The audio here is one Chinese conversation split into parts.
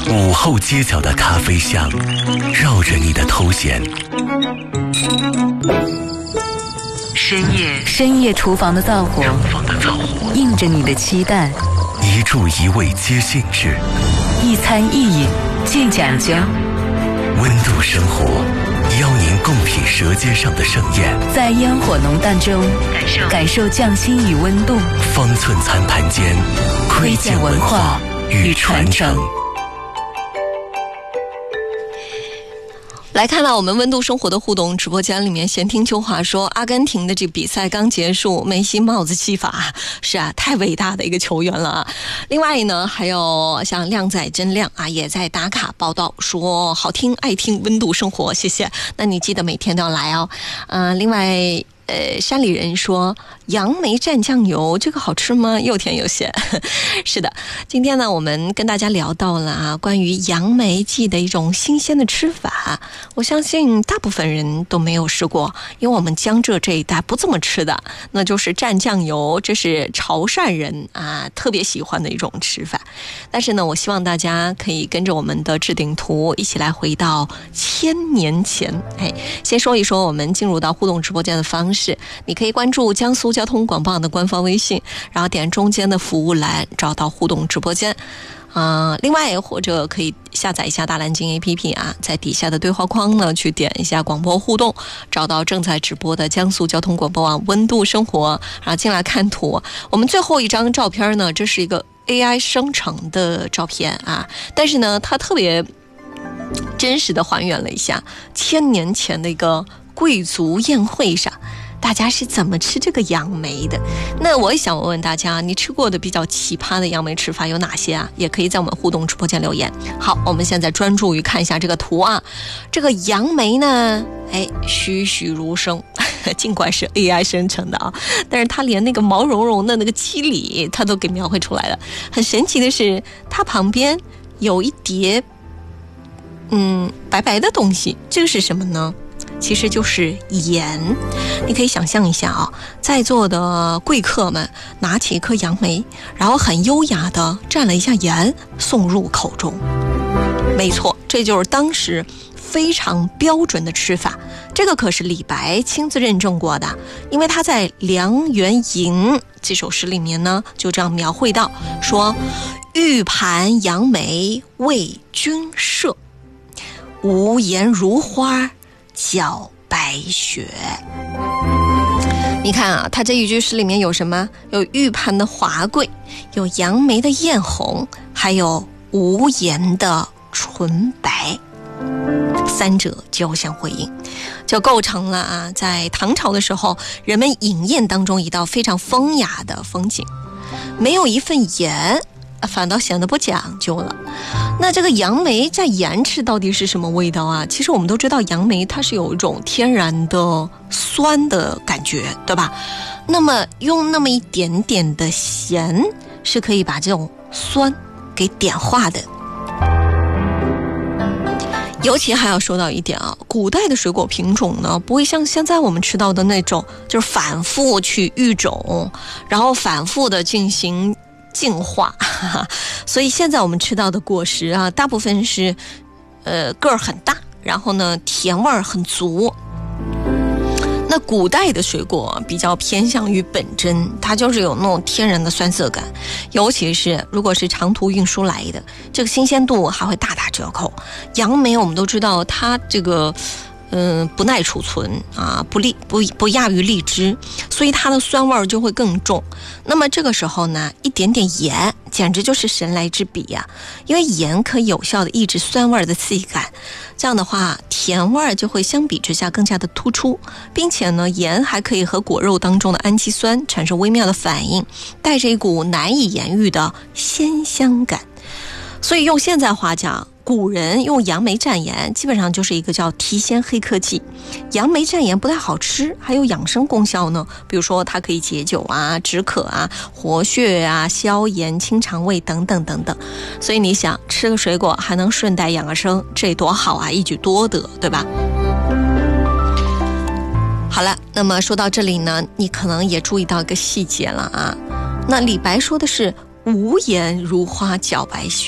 午后街角的咖啡香，绕着你的头衔。 深夜厨房的灶火，映着你的期待。 一注一味皆兴致， 一餐一饮尽讲究。 温度生活，邀您共品舌尖上的盛宴， 在烟火浓淡中感受匠心与温度。 方寸餐盘间，窥见文化与传承。 来看到我们温度生活的互动直播间里面，闲听秋华说，阿根廷的这比赛刚结束，梅西帽子戏法，是啊，太伟大的一个球员了啊。另外呢，还有像靓仔真亮啊，也在打卡报道说好听爱听温度生活，谢谢。那你记得每天都要来哦。另外山里人说杨梅蘸酱油这个好吃吗？又甜又咸。是的，今天呢我们跟大家聊到了关于杨梅季的一种新鲜的吃法，我相信大部分人都没有试过，因为我们江浙这一带不这么吃的，那就是蘸酱油，这是潮汕人特别喜欢的一种吃法。但是呢，我希望大家可以跟着我们的置顶图一起来回到1000年前。先说一说我们进入到互动直播间的方式，你可以关注江苏交通广播网的官方微信，然后点中间的服务栏找到互动直播间。另外或者可以下载一下大蓝鲸 APP 在底下的对话框呢去点一下广播互动，找到正在直播的江苏交通广播网温度生活，然后进来看图。我们最后一张照片呢，这是一个 AI 生成的照片但是呢它特别真实的还原了一下1000年前的一个贵族宴会上大家是怎么吃这个杨梅的。那我也想问问大家，你吃过的比较奇葩的杨梅吃法有哪些也可以在我们互动直播间留言。好，我们现在专注于看一下这个图这个杨梅呢栩栩如生，尽管是 AI 生成的但是它连那个毛茸茸的那个肌理它都给描绘出来了。很神奇的是，它旁边有一碟白白的东西，这个是什么呢？其实就是盐。你可以想象一下在座的贵客们拿起一颗杨梅，然后很优雅的蘸了一下盐送入口中。没错，这就是当时非常标准的吃法。这个可是李白亲自认证过的，因为他在《梁园吟》这首诗里面呢就这样描绘到说，玉盘杨梅为君设，无言如花搅白雪。你看它这一句诗里面有什么？有玉盘的华贵，有杨梅的艳红，还有无言的纯白，三者交相辉映，就构成了在唐朝的时候人们饮宴当中一道非常风雅的风景。没有一份盐反倒显得不讲究了。那这个杨梅蘸盐吃到底是什么味道其实我们都知道杨梅它是有一种天然的酸的感觉，对吧？那么用那么一点点的咸是可以把这种酸给点化的。尤其还要说到一点古代的水果品种呢，不会像现在我们吃到的那种就是反复去育种，然后反复的进行进化，所以现在我们吃到的果实大部分是个儿很大，然后呢甜味儿很足。那古代的水果比较偏向于本真，它就是有那种天然的酸涩感，尤其是如果是长途运输来的，这个新鲜度还会大打折扣。杨梅我们都知道它这个不耐储存不亚于荔枝，所以它的酸味就会更重。那么这个时候呢，一点点盐简直就是神来之笔因为盐可以有效的抑制酸味的刺激感，这样的话甜味就会相比之下更加的突出，并且呢盐还可以和果肉当中的氨基酸产生微妙的反应，带着一股难以言喻的鲜香感。所以用现在话讲，古人用杨梅蘸盐基本上就是一个叫提鲜黑科技。杨梅蘸盐不太好吃，还有养生功效呢，比如说它可以解酒止渴活血消炎清肠胃等等等等。所以你想吃个水果还能顺带养个生，这多好一举多得，对吧？好了，那么说到这里呢，你可能也注意到一个细节了那李白说的是无言如花搅白雪，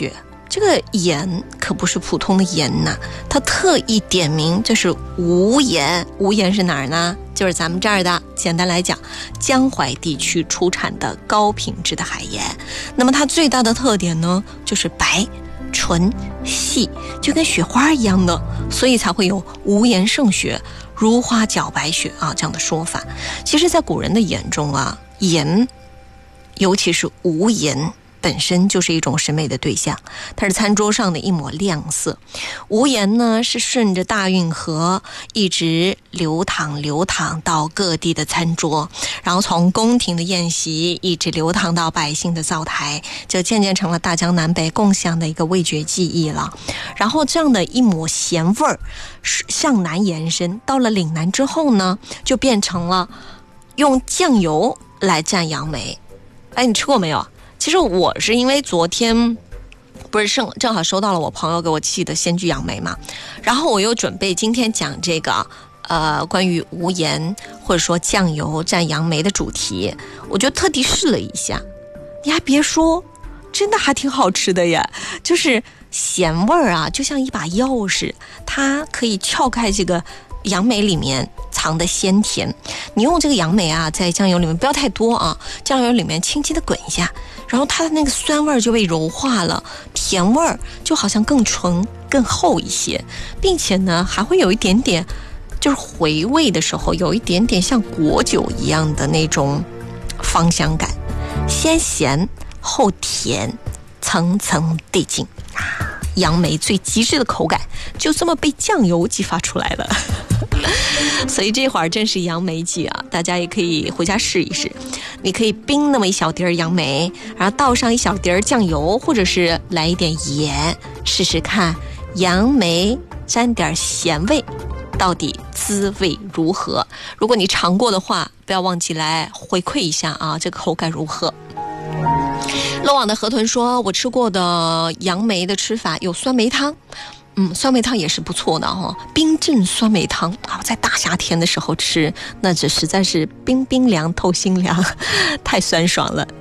这个盐可不是普通的盐呐，它特意点名这是无盐。无盐是哪儿呢？就是咱们这儿的，简单来讲，江淮地区出产的高品质的海盐。那么它最大的特点呢，就是白、纯、细，就跟雪花一样的，所以才会有无盐胜雪、如花搅白雪啊这样的说法。其实在古人的眼中啊，盐尤其是无盐本身就是一种审美的对象，它是餐桌上的一抹亮色。无盐呢，是顺着大运河一直流淌到各地的餐桌，然后从宫廷的宴席一直流淌到百姓的灶台，就渐渐成了大江南北共享的一个味觉记忆了。然后这样的一抹咸味儿向南延伸，到了岭南之后呢，就变成了用酱油来蘸杨梅。哎，你吃过没有？其实我是因为昨天不是正好收到了我朋友给我寄的鲜焗杨梅嘛，然后我又准备今天讲这个关于无盐或者说酱油蘸杨梅的主题，我就特地试了一下。你还别说，真的还挺好吃的耶，就是咸味儿啊，就像一把钥匙，它可以撬开这个杨梅里面藏的鲜甜。你用这个杨梅啊，在酱油里面不要太多啊，酱油里面轻轻的滚一下，然后它的那个酸味就被柔化了，甜味就好像更纯更厚一些，并且呢还会有一点点，就是回味的时候有一点点像果酒一样的那种芳香感，先咸后甜，层层递进杨梅最极致的口感就这么被酱油激发出来了。所以这会儿正是杨梅季啊，大家也可以回家试一试。你可以冰那么一小碟杨梅，然后倒上一小碟酱油，或者是来一点盐，试试看杨梅沾点咸味到底滋味如何。如果你尝过的话，不要忘记来回馈一下啊，这个口感如何。漏网的河豚说，我吃过的杨梅的吃法有酸梅汤，酸梅汤也是不错的哈，冰镇酸梅汤啊，在大夏天的时候吃，那这实在是冰冰凉透心凉，太酸爽了。